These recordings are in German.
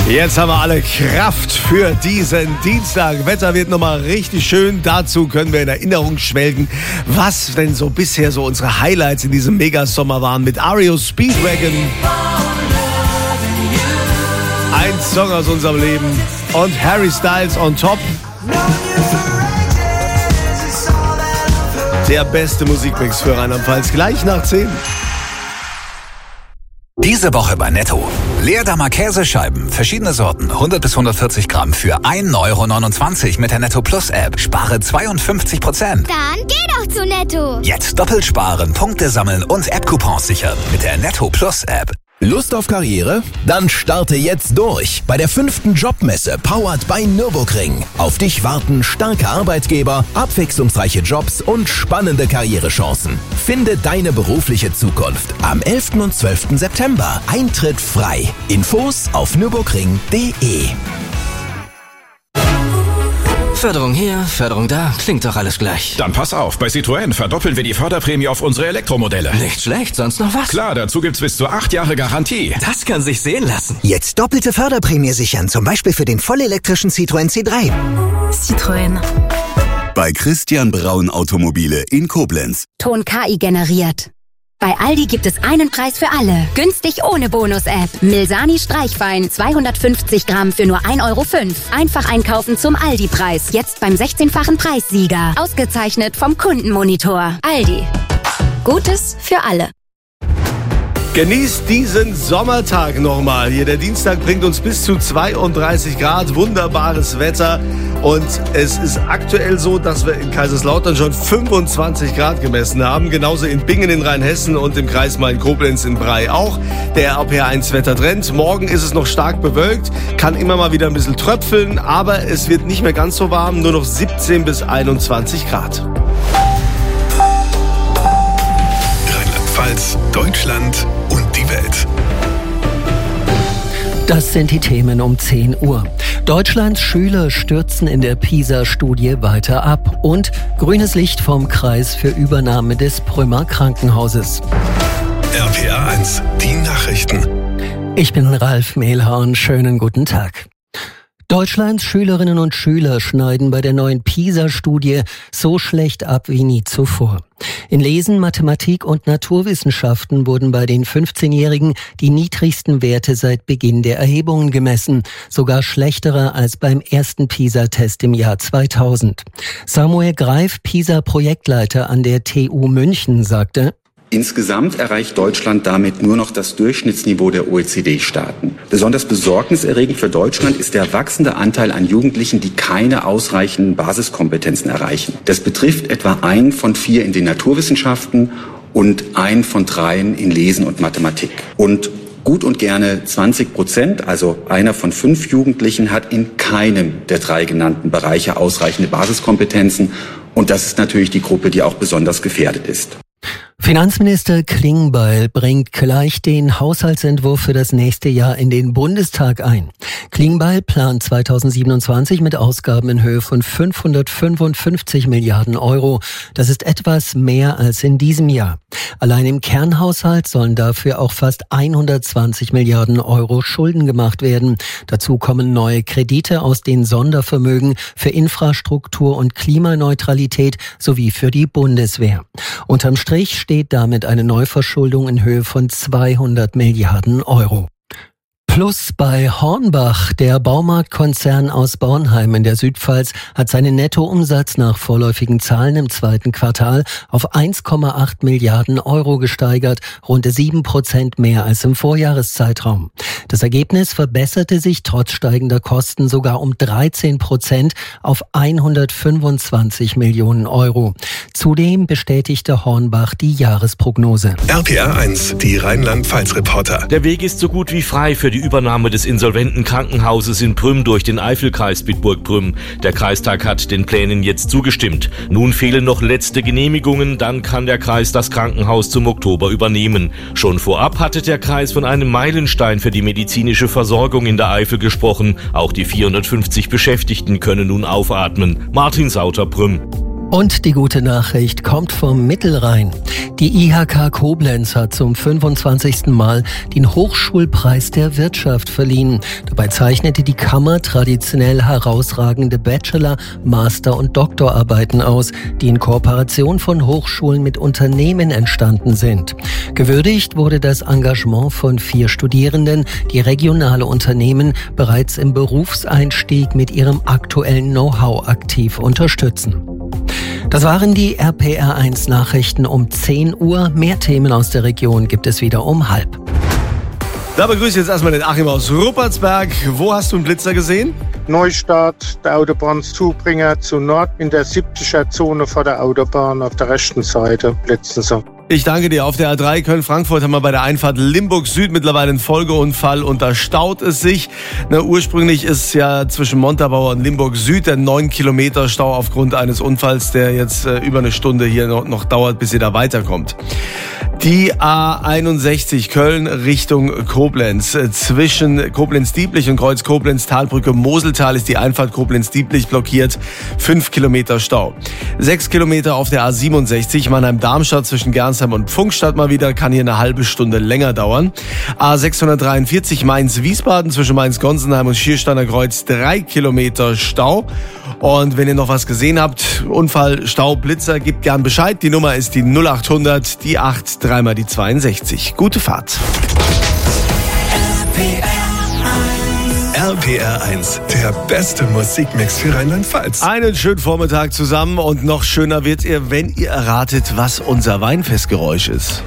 Jetzt haben wir alle Kraft für diesen Dienstag. Wetter wird nochmal richtig schön. Dazu können wir in Erinnerung schwelgen, was denn so bisher so unsere Highlights in diesem Megasommer waren mit REO Speedwagon. Ein Song aus unserem Leben und Harry Styles on top. Der beste Musikmix für Rheinland-Pfalz, gleich nach 10. Diese Woche bei Netto. Leerdammer Käsescheiben, verschiedene Sorten, 100 bis 140 Gramm für 1,29 € mit der Netto Plus App. Spare 52%. Dann geh doch zu Netto. Jetzt doppelt sparen, Punkte sammeln und App-Coupons sichern mit der Netto Plus App. Lust auf Karriere? Dann starte jetzt durch bei der 5. Jobmesse powered by Nürburgring. Auf dich warten starke Arbeitgeber, abwechslungsreiche Jobs und spannende Karrierechancen. Finde deine berufliche Zukunft am 11. und 12. September. Eintritt frei. Infos auf nürburgring.de. Förderung hier, Förderung da, klingt doch alles gleich. Dann pass auf, bei Citroën verdoppeln wir die Förderprämie auf unsere Elektromodelle. Nicht schlecht, sonst noch was? Klar, dazu gibt's bis zu 8 Jahre Garantie. Das kann sich sehen lassen. Jetzt doppelte Förderprämie sichern, zum Beispiel für den vollelektrischen Citroën C3. Citroën. Bei Christian Braun Automobile in Koblenz. Ton KI generiert. Bei Aldi gibt es einen Preis für alle. Günstig ohne Bonus-App. Milsani Streichwein 250 Gramm für nur 1,05 €. Einfach einkaufen zum Aldi-Preis. Jetzt beim 16-fachen Preissieger. Ausgezeichnet vom Kundenmonitor. Aldi. Gutes für alle. Genießt diesen Sommertag nochmal. Hier der Dienstag bringt uns bis zu 32 Grad, wunderbares Wetter. Und es ist aktuell so, dass wir in Kaiserslautern schon 25 Grad gemessen haben. Genauso in Bingen in Rheinhessen und im Kreis Main-Koblenz in Bray auch. Der RPR1-Wettertrend. Morgen ist es noch stark bewölkt, kann immer mal wieder ein bisschen tröpfeln, aber es wird nicht mehr ganz so warm, nur noch 17 bis 21 Grad. Rheinland-Pfalz, Deutschland und die Welt. Das sind die Themen um 10 Uhr. Deutschlands Schüler stürzen in der PISA-Studie weiter ab und grünes Licht vom Kreis für Übernahme des Prümmer Krankenhauses. RPR1, die Nachrichten. Ich bin Ralf Mehlhorn, schönen guten Tag. Deutschlands Schülerinnen und Schüler schneiden bei der neuen PISA-Studie so schlecht ab wie nie zuvor. In Lesen, Mathematik und Naturwissenschaften wurden bei den 15-Jährigen die niedrigsten Werte seit Beginn der Erhebungen gemessen, sogar schlechtere als beim ersten PISA-Test im Jahr 2000. Samuel Greif, PISA-Projektleiter an der TU München, sagte: Insgesamt erreicht Deutschland damit nur noch das Durchschnittsniveau der OECD-Staaten. Besonders besorgniserregend für Deutschland ist der wachsende Anteil an Jugendlichen, die keine ausreichenden Basiskompetenzen erreichen. Das betrifft etwa 1 von 4 in den Naturwissenschaften und 1 von 3 in Lesen und Mathematik. Und gut und gerne 20%, also 1 von 5 Jugendlichen, hat in keinem der 3 genannten Bereiche ausreichende Basiskompetenzen. Und das ist natürlich die Gruppe, die auch besonders gefährdet ist. Finanzminister Klingbeil bringt gleich den Haushaltsentwurf für das nächste Jahr in den Bundestag ein. Klingbeil plant 2027 mit Ausgaben in Höhe von 555 Milliarden €. Das ist etwas mehr als in diesem Jahr. Allein im Kernhaushalt sollen dafür auch fast 120 Milliarden € Schulden gemacht werden. Dazu kommen neue Kredite aus den Sondervermögen für Infrastruktur und Klimaneutralität sowie für die Bundeswehr. Unterm Strich steht damit eine Neuverschuldung in Höhe von 200 Milliarden €. Plus bei Hornbach. Der Baumarktkonzern aus Bornheim in der Südpfalz hat seinen Nettoumsatz nach vorläufigen Zahlen im 2. Quartal auf 1,8 Milliarden € gesteigert, rund 7% mehr als im Vorjahreszeitraum. Das Ergebnis verbesserte sich trotz steigender Kosten sogar um 13% auf 125 Millionen €. Zudem bestätigte Hornbach die Jahresprognose. RPR1, die Rheinland-Pfalz-Reporter. Der Weg ist so gut wie frei für die Übernahme des insolventen Krankenhauses in Prüm durch den Eifelkreis Bitburg-Prüm. Der Kreistag hat den Plänen jetzt zugestimmt. Nun fehlen noch letzte Genehmigungen, dann kann der Kreis das Krankenhaus zum Oktober übernehmen. Schon vorab hatte der Kreis von einem Meilenstein für die medizinische Versorgung in der Eifel gesprochen. Auch die 450 Beschäftigten können nun aufatmen. Martin Sauter, Prüm. Und die gute Nachricht kommt vom Mittelrhein. Die IHK Koblenz hat zum 25. Mal den Hochschulpreis der Wirtschaft verliehen. Dabei zeichnete die Kammer traditionell herausragende Bachelor-, Master- und Doktorarbeiten aus, die in Kooperation von Hochschulen mit Unternehmen entstanden sind. Gewürdigt wurde das Engagement von 4 Studierenden, die regionale Unternehmen bereits im Berufseinstieg mit ihrem aktuellen Know-how aktiv unterstützen. Das waren die RPR1 Nachrichten um 10 Uhr. Mehr Themen aus der Region gibt es wieder um 12:30. Da begrüße ich jetzt erstmal den Achim aus Ruppertsberg. Wo hast du einen Blitzer gesehen? Neustart, der Autobahnzubringer zu Nord in der 70er-Zone vor der Autobahn auf der rechten Seite blitzen sie. Ich danke dir. Auf der A3 Köln-Frankfurt haben wir bei der Einfahrt Limburg Süd mittlerweile einen Folgeunfall und da staut es sich. Ursprünglich ist ja zwischen Montabaur und Limburg Süd der 9 Kilometer Stau aufgrund eines Unfalls, der jetzt über eine Stunde hier noch dauert, bis ihr da weiterkommt. Die A61 Köln Richtung Koblenz. Zwischen Koblenz-Dieblich und Kreuz Koblenz-Talbrücke Moseltal ist die Einfahrt Koblenz-Dieblich blockiert. 5 Kilometer Stau. 6 Kilometer auf der A67 Mannheim-Darmstadt zwischen Gernsheim und Pfungstadt mal wieder. Kann hier eine halbe Stunde länger dauern. A643 Mainz-Wiesbaden zwischen Mainz-Gonsenheim und Schiersteiner Kreuz. 3 Kilometer Stau. Und wenn ihr noch was gesehen habt, Unfall, Stau, Blitzer, gebt gern Bescheid. Die Nummer ist die 0800, die 8, 3 mal die 62. Gute Fahrt. RPR1, der beste Musikmix für Rheinland-Pfalz. Einen schönen Vormittag zusammen und noch schöner wird's ihr, wenn ihr erratet, was unser Weinfestgeräusch ist.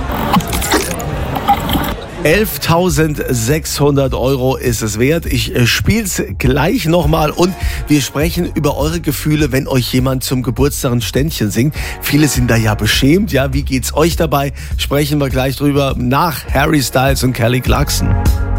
11.600 € ist es wert. Ich spiel's gleich nochmal und wir sprechen über eure Gefühle, wenn euch jemand zum Geburtstag ein Ständchen singt. Viele sind da ja beschämt. Ja, wie geht's euch dabei? Sprechen wir gleich drüber nach Harry Styles und Kelly Clarkson.